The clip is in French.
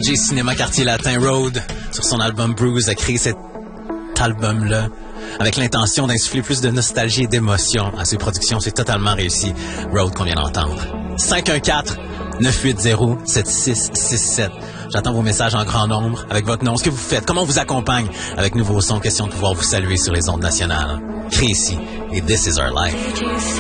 DJ Cinéma Quartier Latin Road, sur son album Bruise, a créé cet album-là avec l'intention d'insuffler plus de nostalgie et d'émotion à ses productions. C'est totalement réussi. Road qu'on vient d'entendre. 514-980-7667. J'attends vos messages en grand nombre avec votre nom, ce que vous faites, comment on vous accompagne avec Nouveau Son, question de pouvoir vous saluer sur les ondes nationales. Créé ici et This is Our Life.